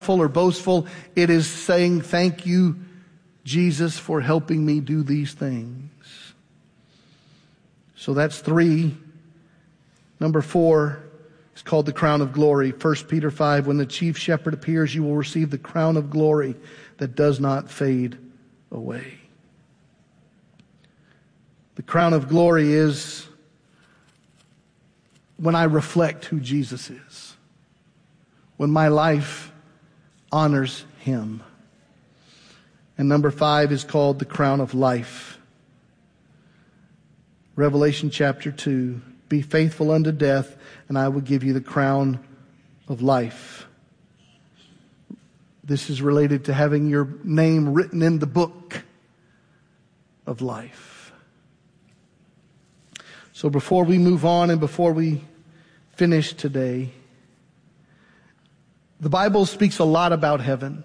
or boastful. It is saying, thank you, Jesus, for helping me do these things. So that's 3. Number 4 is called the crown of glory. 1 Peter 5, when the chief shepherd appears, you will receive the crown of glory that does not fade away. The crown of glory is when I reflect who Jesus is, when my life honors him. And number 5 is called the crown of life. Revelation chapter 2, be faithful unto death, and I will give you the crown of life. This is related to having your name written in the book of life. So before we move on and before we finish today, the Bible speaks a lot about heaven.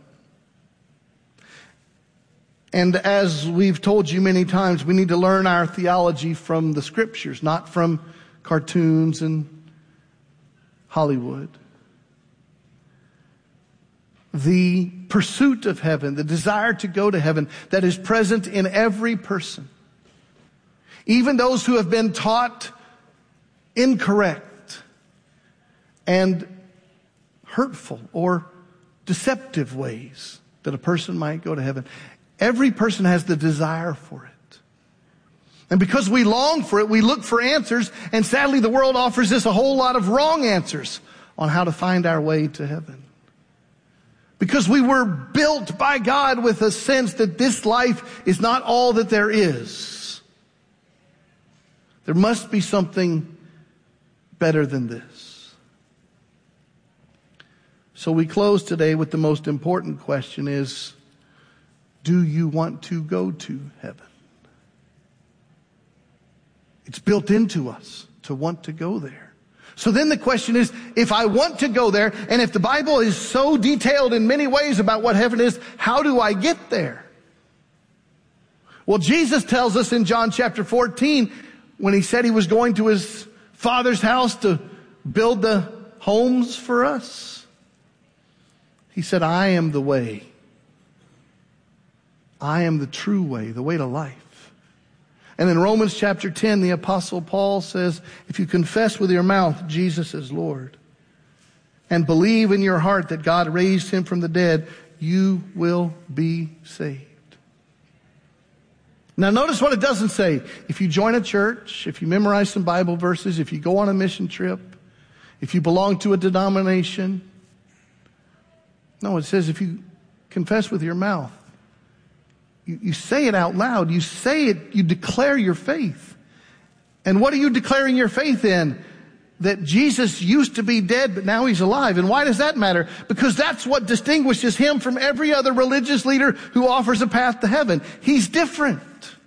And as we've told you many times, we need to learn our theology from the scriptures, not from cartoons and Hollywood. The pursuit of heaven, the desire to go to heaven that is present in every person, even those who have been taught incorrect and hurtful or deceptive ways that a person might go to heaven. Every person has the desire for it. And because we long for it, we look for answers, and sadly the world offers us a whole lot of wrong answers on how to find our way to heaven. Because we were built by God with a sense that this life is not all that there is. There must be something better than this. So we close today with the most important question is, do you want to go to heaven? It's built into us to want to go there. So then the question is, if I want to go there, and if the Bible is so detailed in many ways about what heaven is, how do I get there? Well, Jesus tells us in John chapter 14, when he said he was going to his Father's house to build the homes for us, he said, I am the way. I am the true way, the way to life. And in Romans chapter 10, the Apostle Paul says, if you confess with your mouth Jesus is Lord and believe in your heart that God raised him from the dead, you will be saved. Now notice what it doesn't say. If you join a church, if you memorize some Bible verses, if you go on a mission trip, if you belong to a denomination. No, it says if you confess with your mouth. You say it out loud. You say it, you declare your faith. And what are you declaring your faith in? That Jesus used to be dead, but now he's alive. And why does that matter? Because that's what distinguishes him from every other religious leader who offers a path to heaven. He's different.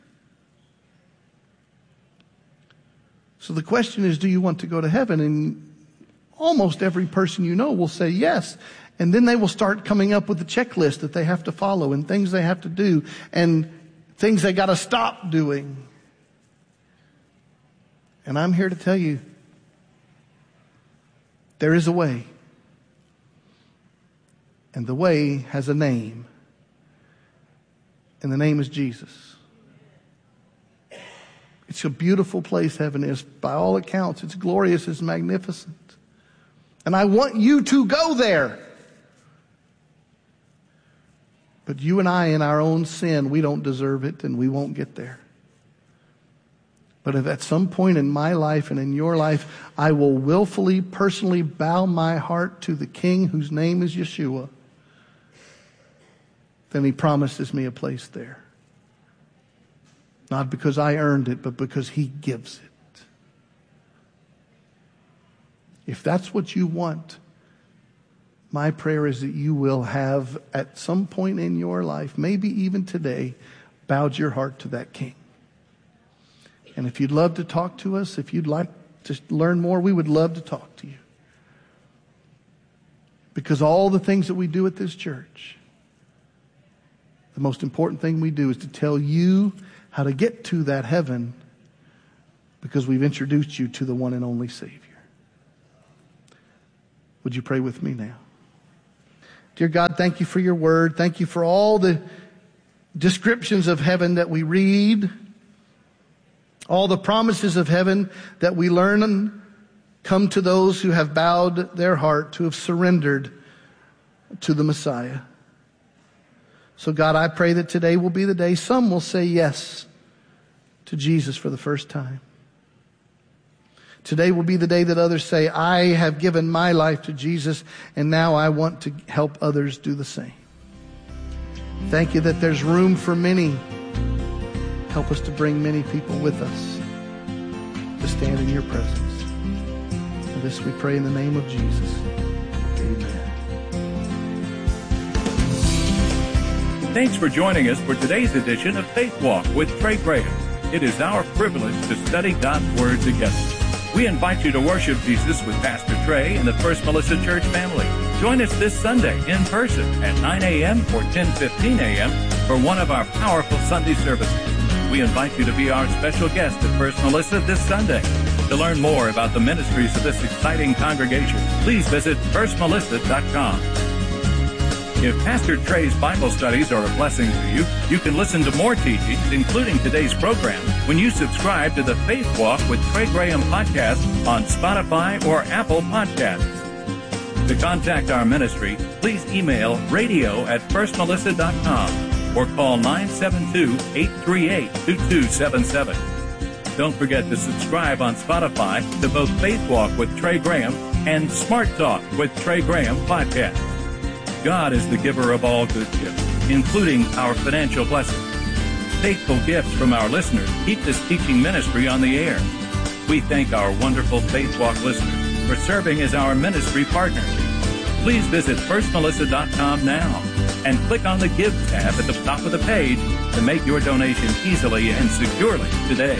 So the question is, do you want to go to heaven? And almost every person you know will say yes. And then they will start coming up with a checklist that they have to follow and things they have to do and things they got to stop doing. And I'm here to tell you, there is a way. And the way has a name. And the name is Jesus. It's a beautiful place, heaven is. By all accounts, it's glorious, it's magnificent. And I want you to go there. But you and I, in our own sin, we don't deserve it and we won't get there. But if at some point in my life and in your life, I will willfully, personally bow my heart to the King whose name is Yeshua, then he promises me a place there. Not because I earned it, but because he gives it. If that's what you want, my prayer is that you will have, at some point in your life, maybe even today, bowed your heart to that King. And if you'd love to talk to us, if you'd like to learn more, we would love to talk to you. Because all the things that we do at this church, the most important thing we do is to tell you how to get to that heaven, because we've introduced you to the one and only Savior. Would you pray with me now? Dear God, thank you for your word. Thank you for all the descriptions of heaven that we read, all the promises of heaven that we learn come to those who have bowed their heart, who have surrendered to the Messiah. So God, I pray that today will be the day some will say yes to Jesus for the first time. Today will be the day that others say, I have given my life to Jesus, and now I want to help others do the same. Thank you that there's room for many. Help us to bring many people with us to stand in your presence. And this we pray in the name of Jesus. Amen. Thanks for joining us for today's edition of Faith Walk with Trey Graham. It is our privilege to study God's Word together. We invite you to worship Jesus with Pastor Trey and the First Melissa Church family. Join us this Sunday in person at 9 a.m. or 10:15 a.m. for one of our powerful Sunday services. We invite you to be our special guest at First Melissa this Sunday. To learn more about the ministries of this exciting congregation, please visit firstmelissa.com. If Pastor Trey's Bible studies are a blessing to you, you can listen to more teachings, including today's program, when you subscribe to the Faith Walk with Trey Graham podcast on Spotify or Apple Podcasts. To contact our ministry, please email radio@firstmelissa.com or call 972-838-2277. Don't forget to subscribe on Spotify to both Faith Walk with Trey Graham and Smart Talk with Trey Graham podcast. God is the giver of all good gifts, including our financial blessings. Faithful gifts from our listeners keep this teaching ministry on the air. We thank our wonderful Faith Walk listeners for serving as our ministry partners. Please visit firstmelissa.com now and click on the Give tab at the top of the page to make your donation easily and securely today.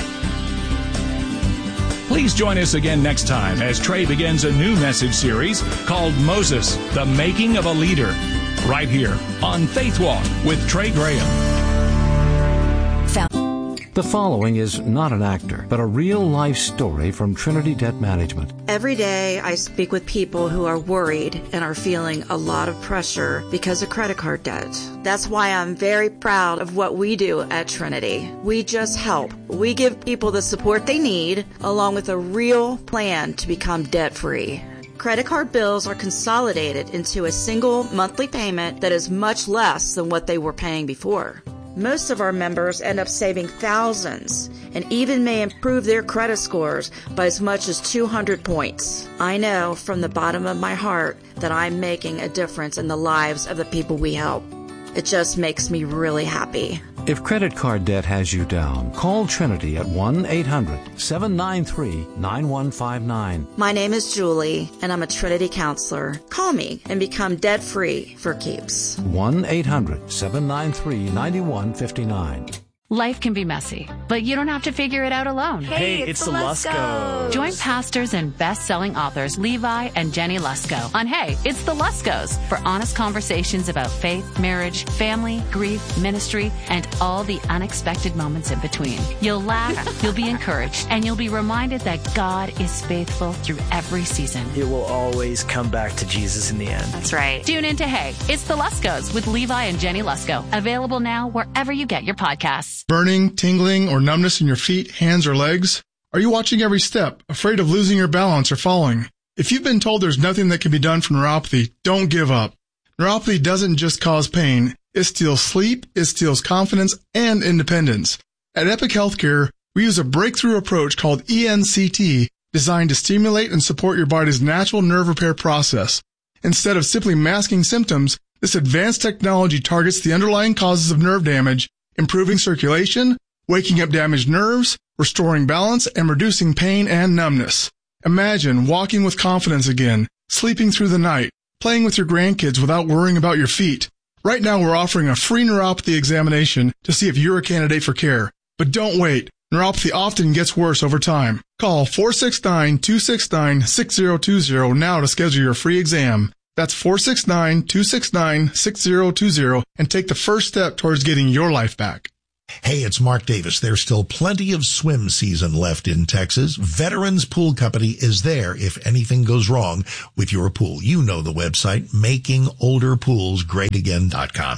Please join us again next time as Trey begins a new message series called Moses, the Making of a Leader, right here on Faith Walk with Trey Graham. The following is not an actor, but a real-life story from Trinity Debt Management. Every day I speak with people who are worried and are feeling a lot of pressure because of credit card debt. That's why I'm very proud of what we do at Trinity. We just help. We give people the support they need, along with a real plan to become debt-free. Credit card bills are consolidated into a single monthly payment that is much less than what they were paying before. Most of our members end up saving thousands and even may improve their credit scores by as much as 200 points. I know from the bottom of my heart that I'm making a difference in the lives of the people we help. It just makes me really happy. If credit card debt has you down, call Trinity at 1-800-793-9159. My name is Julie, and I'm a Trinity counselor. Call me and become debt-free for keeps. 1-800-793-9159. Life can be messy, but you don't have to figure it out alone. Hey, it's the Luskos. Join pastors and best-selling authors Levi and Jenny Lusko on Hey, It's the Luskos for honest conversations about faith, marriage, family, grief, ministry, and all the unexpected moments in between. You'll laugh, you'll be encouraged, and you'll be reminded that God is faithful through every season. It will always come back to Jesus in the end. That's right. Tune in to Hey, It's the Luskos with Levi and Jenny Lusko. Available now wherever you get your podcasts. Burning, tingling, or numbness in your feet, hands, or legs? Are you watching every step, afraid of losing your balance or falling? If you've been told there's nothing that can be done for neuropathy, don't give up. Neuropathy doesn't just cause pain. It steals sleep, it steals confidence, and independence. At Epic Healthcare, we use a breakthrough approach called ENCT, designed to stimulate and support your body's natural nerve repair process. Instead of simply masking symptoms, this advanced technology targets the underlying causes of nerve damage, improving circulation, waking up damaged nerves, restoring balance, and reducing pain and numbness. Imagine walking with confidence again, sleeping through the night, playing with your grandkids without worrying about your feet. Right now we're offering a free neuropathy examination to see if you're a candidate for care. But don't wait. Neuropathy often gets worse over time. Call 469-269-6020 now to schedule your free exam. That's 469-269-6020 and take the first step towards getting your life back. Hey, it's Mark Davis. There's still plenty of swim season left in Texas. Veterans Pool Company is there if anything goes wrong with your pool. You know the website, makingolderpoolsgreatagain.com.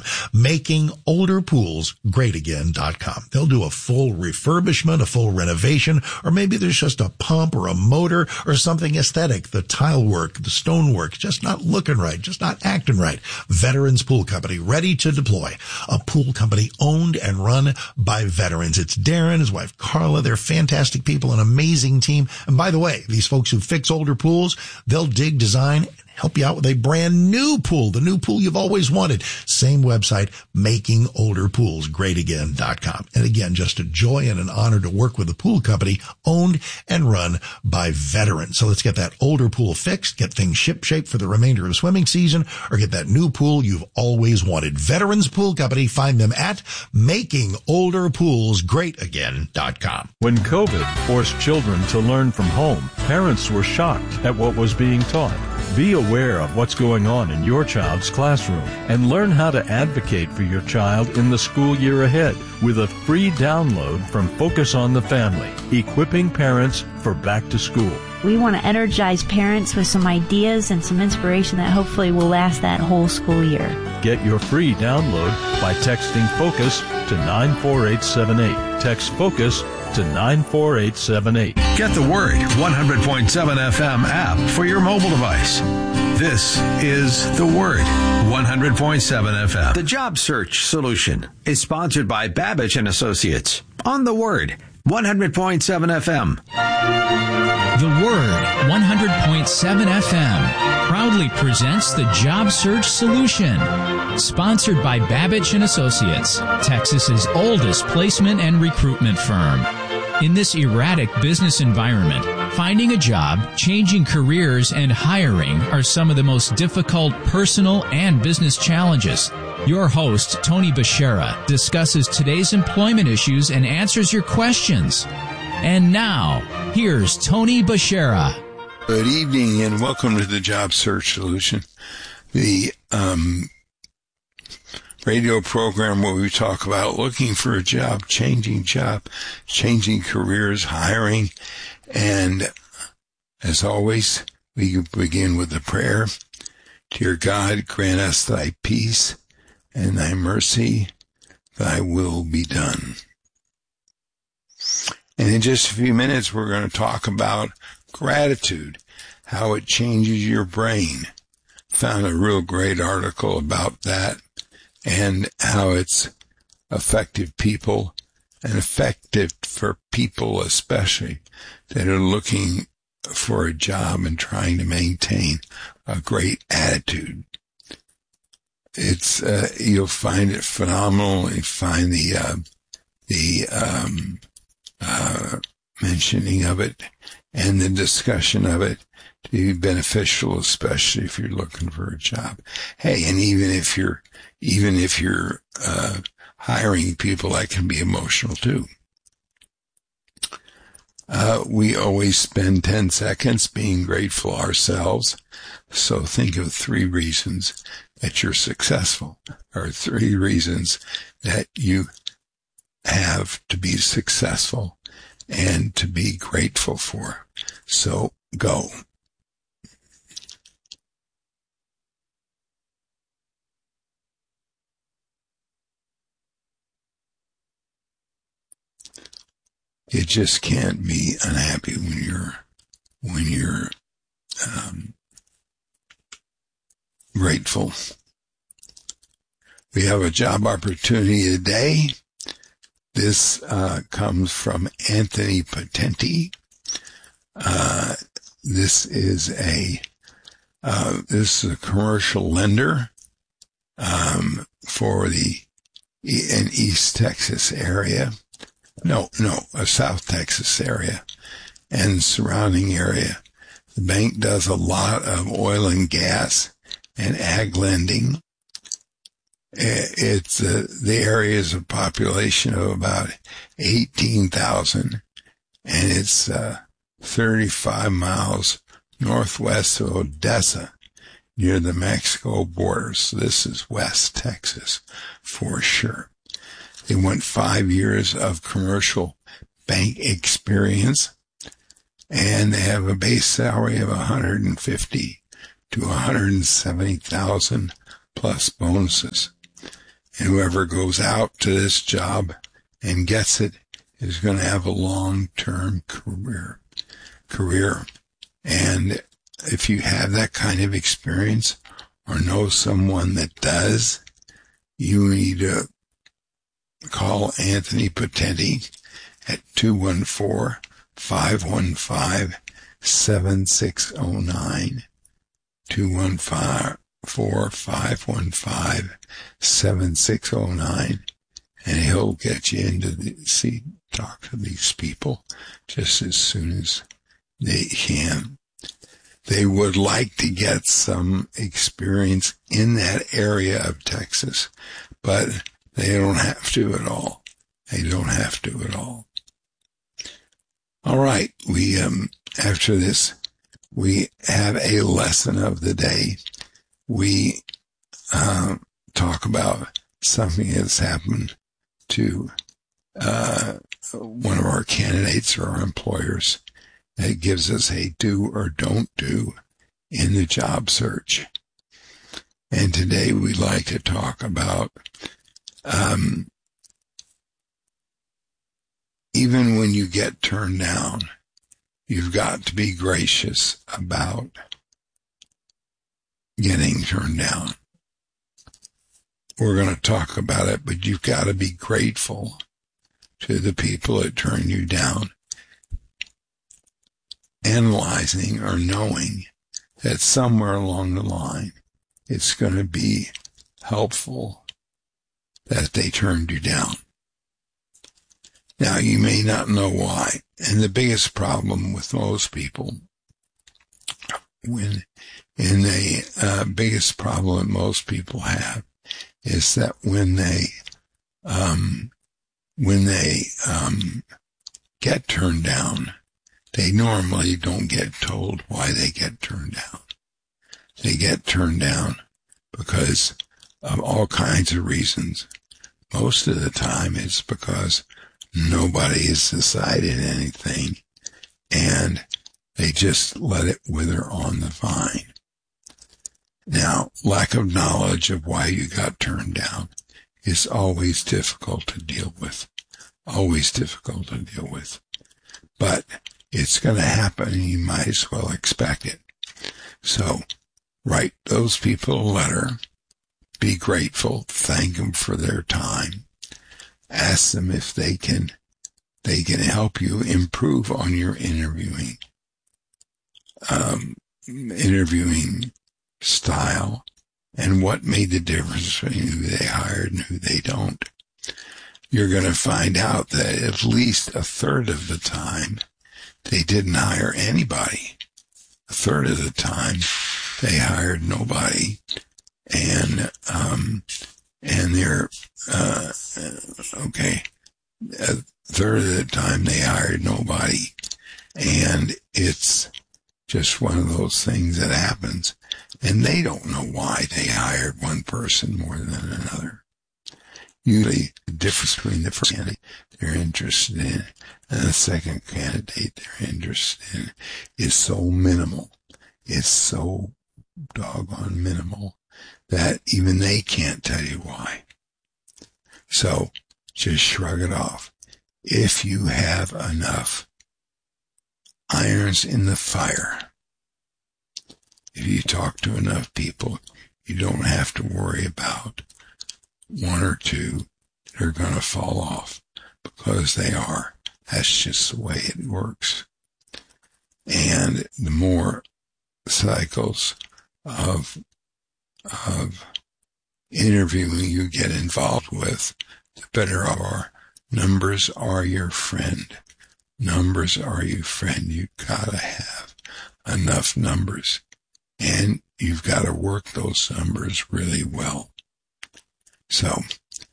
Makingolderpoolsgreatagain.com. They'll do a full refurbishment, a full renovation, or maybe there's just a pump or a motor or something aesthetic. The tile work, the stone work, just not looking right, just not acting right. Veterans Pool Company, ready to deploy. A pool company owned and run by veterans. It's Darren, his wife Carla. They're fantastic people, an amazing team. And by the way, these folks who fix older pools, they'll dig, design, and help you out with a brand new pool, the new pool you've always wanted. Same website, makingolderpoolsgreatagain.com. And again, just a joy and an honor to work with a pool company owned and run by veterans. So let's get that older pool fixed, get things ship-shape for the remainder of the swimming season, or get that new pool you've always wanted. Veterans Pool Company, find them at makingolderpoolsgreatagain.com. When COVID forced children to learn from home, parents were shocked at what was being taught. Be aware of what's going on in your child's classroom and learn how to advocate for your child in the school year ahead with a free download from Focus on the Family, equipping parents for back to school. We want to energize parents with some ideas and some inspiration that hopefully will last that whole school year. Get your free download by texting FOCUS to 94878. Text FOCUS to 94878. Get the Word 100.7 FM app for your mobile device. This is The Word 100.7 FM. The Job Search Solution is sponsored by Babbage and Associates on The Word 100.7 FM. The Word 100.7 FM proudly presents the Job Search Solution, sponsored by Babbage and Associates, Texas's oldest placement and recruitment firm. In this erratic business environment, finding a job, changing careers, and hiring are some of the most difficult personal and business challenges. Your host, Tony Bashara, discusses today's employment issues and answers your questions. And now, here's Tony Bashara. Good evening and welcome to the Job Search Solution, the radio program where we talk about looking for a job, changing careers, hiring, and as always, we begin with a prayer. Dear God, grant us thy peace and thy mercy, thy will be done. And in just a few minutes, we're going to talk about gratitude, how it changes your brain. Found a real great article about that and how it's effective people and effective for people especially that are looking for a job and trying to maintain a great attitude. It's, you'll find it phenomenal. You find the mentioning of it and the discussion of it to be beneficial, especially if you're looking for a job. Hey, and even if you're hiring people, that can be emotional too. We always spend 10 seconds being grateful ourselves. So think of 3 reasons that you're successful, or 3 reasons that you have to be successful and to be grateful for. So go. You just can't be unhappy when you're grateful. We have a job opportunity today. This comes from Anthony Patenti. This is a commercial lender for an East Texas area. A South Texas area and surrounding area. The bank does a lot of oil and gas and ag lending. It's the area is a population of about 18,000, and it's 35 miles northwest of Odessa, near the Mexico border. So this is West Texas for sure. They want 5 years of commercial bank experience, and they have a base salary of $150,000 to $170,000 plus bonuses. And whoever goes out to this job and gets it is going to have a long-term career. And if you have that kind of experience or know someone that does, you need to call Anthony Potenti at 214-515-7609, 214-515-7609, and he'll get you into talk to these people just as soon as they can. They would like to get some experience in that area of Texas, but they don't have to at all. They don't have to at all. All right. After this, we have a lesson of the day. We talk about something that's happened to one of our candidates or our employers that gives us a do or don't do in the job search. And today we'd like to talk about even when you get turned down, you've got to be gracious about getting turned down. We're going to talk about it, but you've got to be grateful to the people that turn you down, analyzing or knowing that somewhere along the line it's going to be helpful that they turned you down. Now, you may not know why, and the biggest problem with most people, biggest problem that most people have, is that when they get turned down, they normally don't get told why they get turned down. They get turned down because of all kinds of reasons. Most of the time it's because nobody has decided anything and they just let it wither on the vine. Now, lack of knowledge of why you got turned down is always difficult to deal with. Always difficult to deal with. But it's going to happen and you might as well expect it. So, write those people a letter. Be grateful. Thank them for their time. Ask them if they can help you improve on your interviewing style and what made the difference between who they hired and who they don't. You're going to find out that at least a third of the time they didn't hire anybody. A third of the time they hired nobody. And they're, a third of the time they hired nobody. And it's just one of those things that happens. And they don't know why they hired one person more than another. Usually the difference between the first candidate they're interested in and the second candidate they're interested in is so minimal. It's so doggone minimal that even they can't tell you why. So just shrug it off. If you have enough irons in the fire, if you talk to enough people, you don't have to worry about one or two that are going to fall off, because they are. That's just the way it works. And the more cycles of interviewing you get involved with, the better our numbers are your friend. Numbers are your friend. You've got to have enough numbers. And you've got to work those numbers really well. So,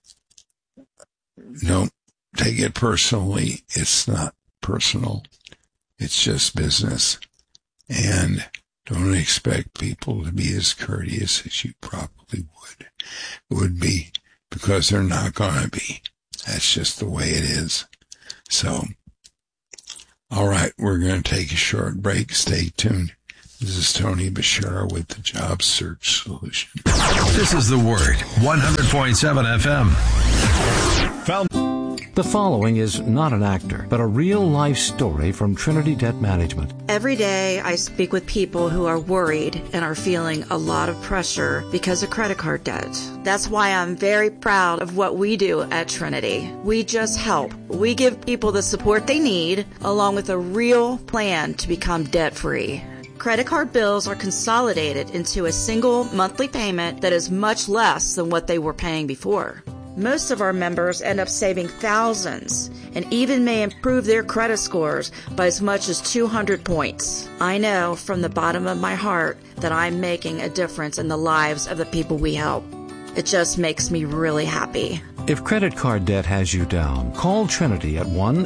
don't take it personally. It's not personal. It's just business. And don't expect people to be as courteous as you probably would be, because they're not going to be. That's just the way it is. So, all right, we're going to take a short break. Stay tuned. This is Tony Bashara with the Job Search Solution. This is The Word, 100.7 FM. The following is not an actor, but a real-life story from Trinity Debt Management. Every day I speak with people who are worried and are feeling a lot of pressure because of credit card debt. That's why I'm very proud of what we do at Trinity. We just help. We give people the support they need, along with a real plan to become debt-free. Credit card bills are consolidated into a single monthly payment that is much less than what they were paying before. Most of our members end up saving thousands and even may improve their credit scores by as much as 200 points. I know from the bottom of my heart that I'm making a difference in the lives of the people we help. It just makes me really happy. If credit card debt has you down, call Trinity at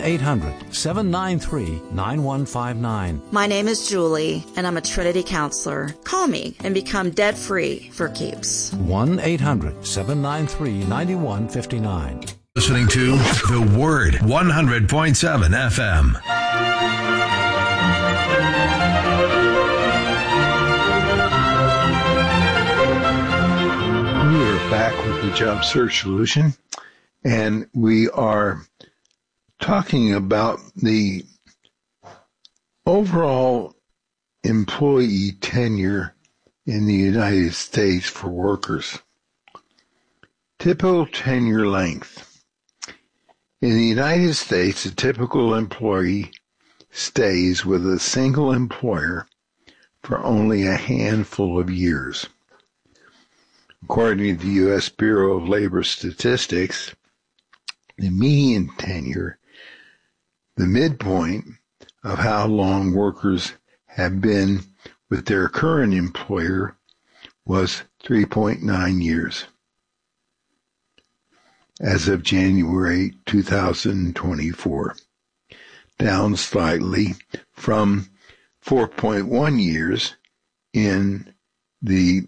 1-800-793-9159. My name is Julie, and I'm a Trinity counselor. Call me and become debt-free for keeps. 1-800-793-9159. Listening to The Word, 100.7 FM. We're back with the Job Search Solution, and we are talking about the overall employee tenure in the United States for workers. Typical tenure length. In the United States, a typical employee stays with a single employer for only a handful of years. According to the U.S. Bureau of Labor Statistics, the median tenure, the midpoint of how long workers have been with their current employer, was 3.9 years as of January 2024, down slightly from 4.1 years in the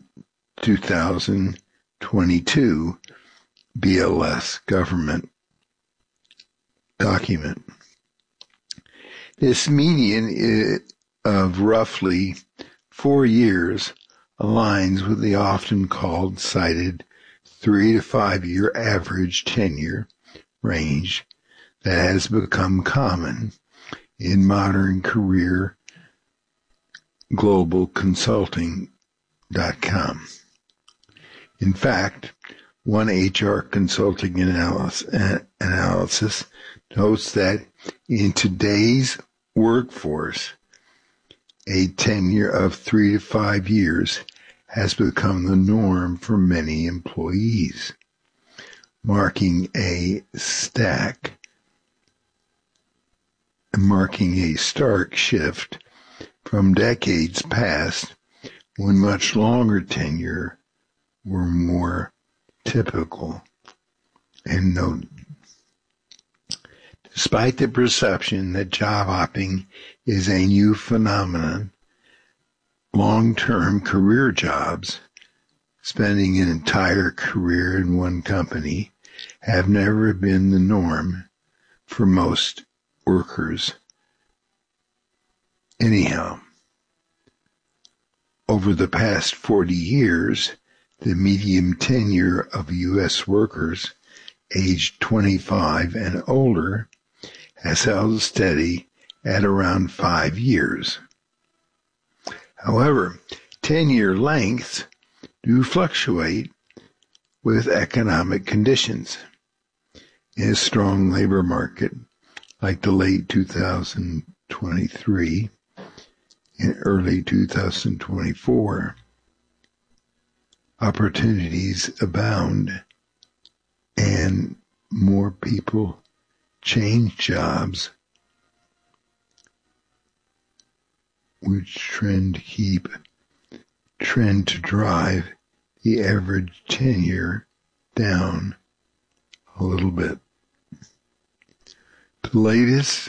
2022 BLS government document. This median of roughly 4 years aligns with the often cited 3 to 5 year average tenure range that has become common in modern career global consulting.com. In fact, one HR consulting analysis notes that in today's workforce, a tenure of 3 to 5 years has become the norm for many employees, marking a stark shift from decades past when much longer tenure were more typical and noted. Despite the perception that job hopping is a new phenomenon, long-term career jobs, spending an entire career in one company, have never been the norm for most workers. Anyhow, over the past 40 years, the median tenure of U.S. workers aged 25 and older has held steady at around 5 years. However, tenure lengths do fluctuate with economic conditions. In a strong labor market like the late 2023 and early 2024, opportunities abound and more people change jobs, which trend to drive the average tenure down a little bit. The latest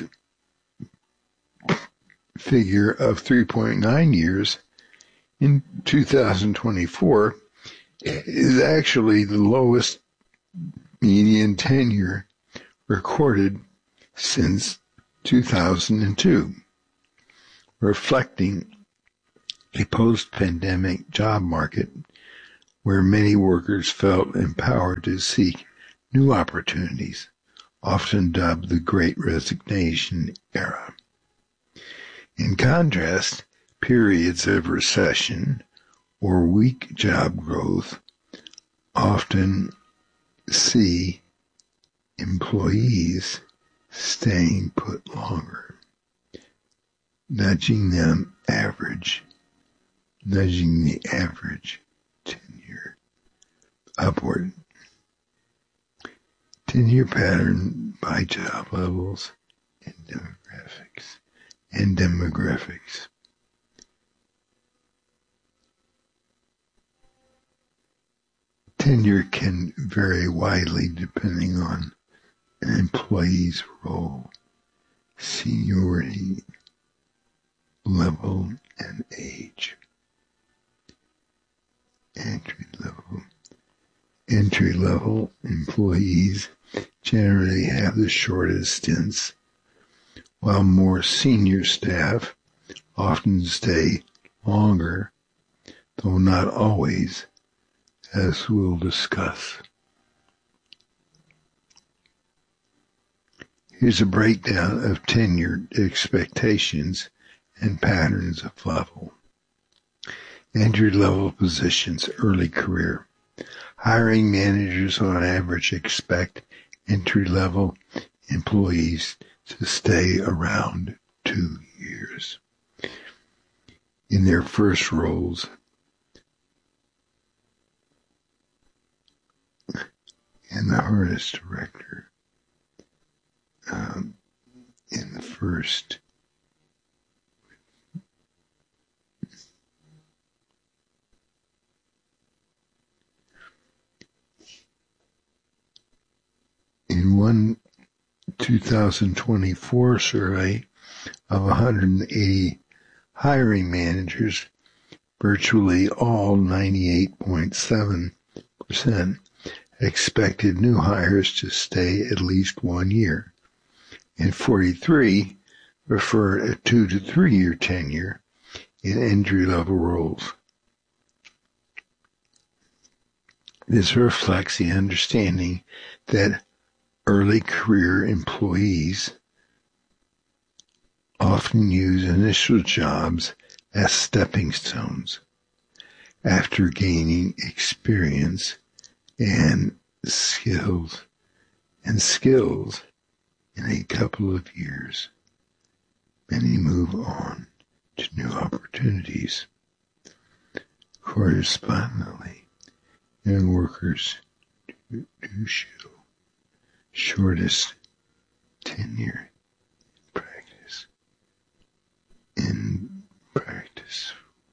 figure of 3.9 years in 2024 is actually the lowest median tenure recorded since 2002, reflecting a post-pandemic job market where many workers felt empowered to seek new opportunities, often dubbed the Great Resignation era. In contrast, periods of recession or weak job growth often see employees staying put longer, nudging the average tenure upward. Tenure pattern by job levels and demographics. Tenure can vary widely depending on an employee's role, seniority, level, and age. Entry-level employees generally have the shortest stints, while more senior staff often stay longer, though not always, as we'll discuss. Here's a breakdown of tenure expectations and patterns of level. Entry-level positions, early career. Hiring managers on average expect entry-level employees to stay around 2 years in their first roles. And the harness director in the first in one 2024 survey of 180 hiring managers, virtually all 98.7% expected new hires to stay at least 1 year, and 43 prefer a 2 to 3 year tenure in entry-level roles. This reflects the understanding that early career employees often use initial jobs as stepping stones after gaining experience and skills in a couple of years. Many move on to new opportunities. Correspondingly, young workers do show shortest tenure in practice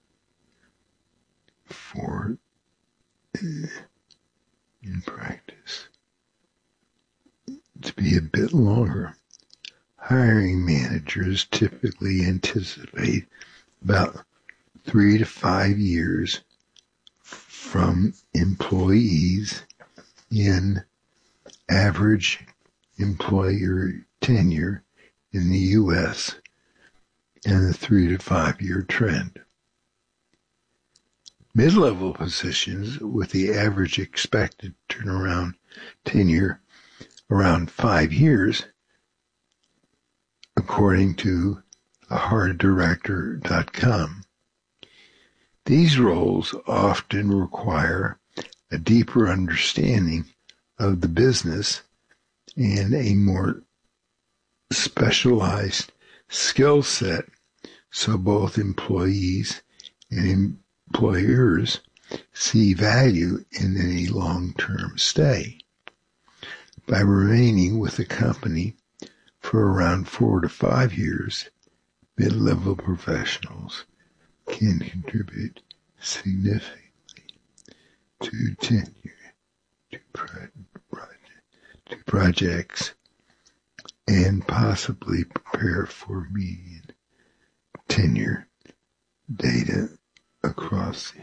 to be a bit longer. Hiring managers typically anticipate about 3 to 5 years from employees in average employer tenure in the U.S. and the 3 to 5 year trend. Mid-level positions with the average expected turnaround tenure around 5 years, according to theharddirector.com. These roles often require a deeper understanding of the business and a more specialized skill set, so both employees and employers see value in any long-term stay. By remaining with the company for around 4 to 5 years, mid-level professionals can contribute significantly to tenure, to projects, and possibly prepare for median tenure data across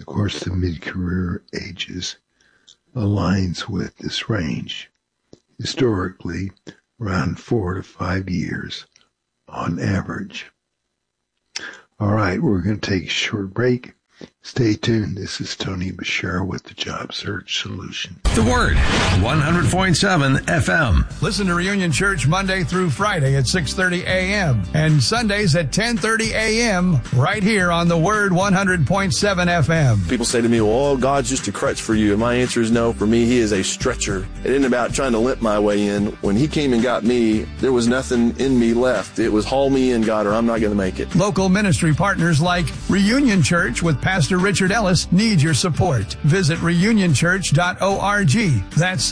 course, the mid-career ages aligns with this range. Historically, around 4 to 5 years on average. All right, we're going to take a short break. Stay tuned. This is Tony Bashir with the Job Search Solution. The Word, 100.7 FM. Listen to Reunion Church Monday through Friday at 6:30 a.m. and Sundays at 10:30 a.m. right here on The Word, 100.7 FM. People say to me, well, God's just a crutch for you. And my answer is no. For me, He is a stretcher. It isn't about trying to limp my way in. When He came and got me, there was nothing in me left. It was haul me in, God, or I'm not going to make it. Local ministry partners like Reunion Church with Pastor Richard Ellis need your support. Visit reunionchurch.org. That's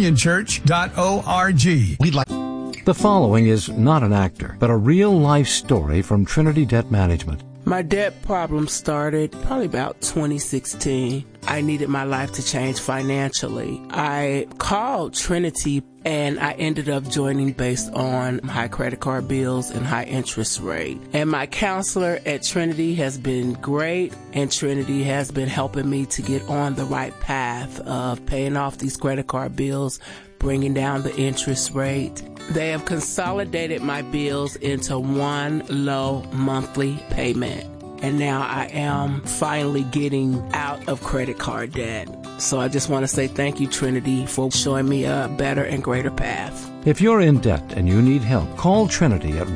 reunionchurch.org. The following is not an actor, but a real-life story from Trinity Debt Management. My debt problem started probably about 2016. I needed my life to change financially. I called Trinity and I ended up joining based on high credit card bills and high interest rate. And my counselor at Trinity has been great, and Trinity has been helping me to get on the right path of paying off these credit card bills, bringing down the interest rate. They have consolidated my bills into one low monthly payment. And now I am finally getting out of credit card debt. So I just want to say thank you, Trinity, for showing me a better and greater path. If you're in debt and you need help, call Trinity at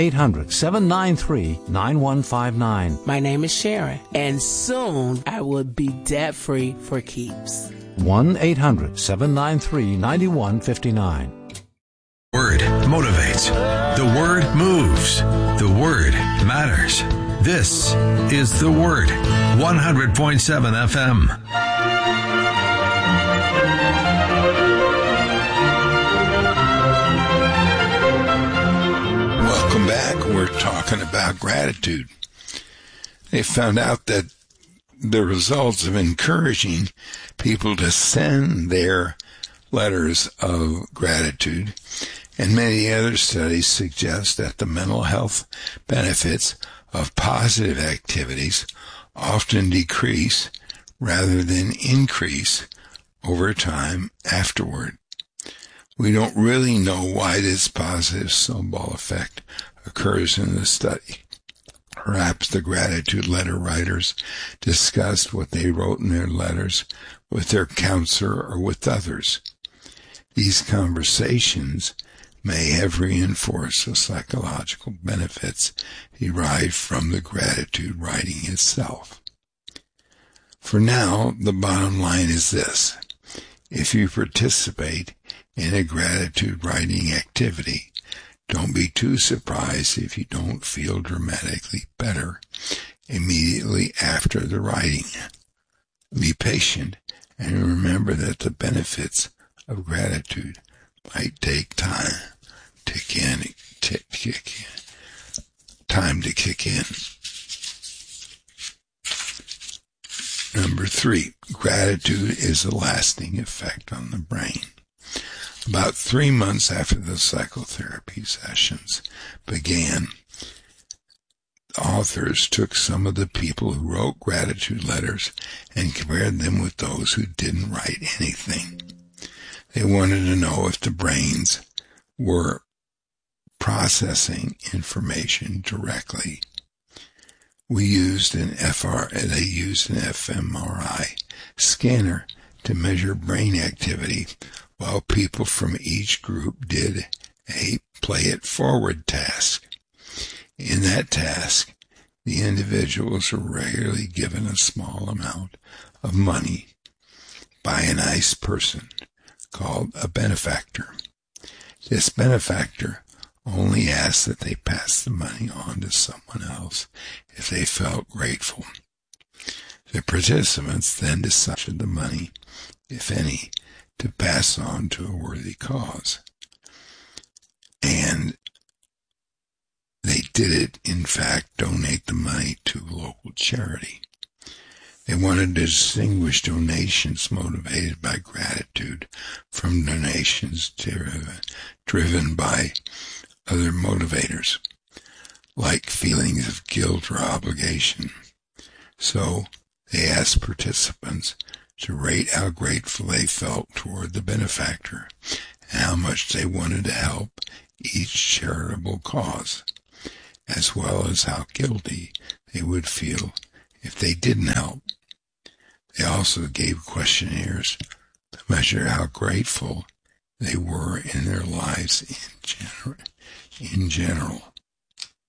1-800-793-9159. My name is Sharon, and soon I will be debt-free for keeps. 1-800-793-9159. Word motivates. The Word moves. The Word matters. This is The Word, 100.7 FM. Welcome back. We're talking about gratitude. They found out that the results of encouraging people to send their letters of gratitude and many other studies suggest that the mental health benefits of positive activities often decrease rather than increase over time afterward. We don't really know why this positive snowball effect occurs in the study. Perhaps the gratitude letter writers discussed what they wrote in their letters with their counselor or with others. These conversations may have reinforced the psychological benefits derived from the gratitude writing itself. For now, the bottom line is this. If you participate in a gratitude writing activity, don't be too surprised if you don't feel dramatically better immediately after the writing. Be patient and remember that the benefits of gratitude might take time to kick in. Number 3, gratitude is a lasting effect on the brain. About 3 months after the psychotherapy sessions began, authors took some of the people who wrote gratitude letters and compared them with those who didn't write anything. They wanted to know if the brains were processing information directly. They used an fMRI scanner to measure brain activity, while people from each group did a play it forward task. In that task, the individuals were regularly given a small amount of money by a nice person called a benefactor. This benefactor only asked that they pass the money on to someone else if they felt grateful. The participants then decided the money, if any, to pass on to a worthy cause. And they did it, in fact, donate the money to a local charity. They wanted to distinguish donations motivated by gratitude from donations driven by other motivators, like feelings of guilt or obligation. So They asked participants to rate how grateful they felt toward the benefactor and how much they wanted to help each charitable cause, as well as how guilty they would feel if they didn't help. They also gave questionnaires to measure how grateful they were in their lives in general.